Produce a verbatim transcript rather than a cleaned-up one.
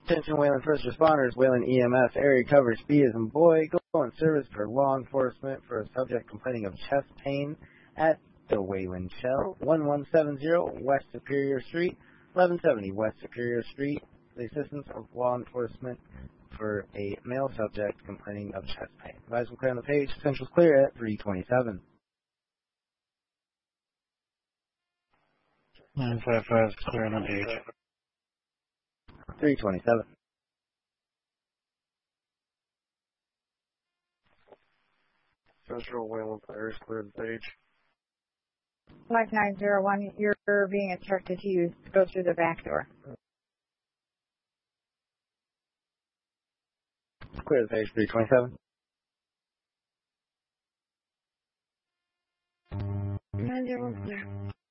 Attention Wayland first responders, Wayland E M S, area coverage B as in boy, go in service for law enforcement for a subject complaining of chest pain at the Wayland Shell, one one seven zero West Superior Street, eleven seventy West Superior Street, the assistance of law enforcement for a male subject complaining of chest pain. Advise will clear on the page, Central's clear at three twenty-seven. nine five five is clear on the page. three twenty-seven. Central Wayland Fire is clear on the page. five nine zero one, you're being instructed to use to go through the back door. Clear the page, three twenty-seven. nine zero one clear.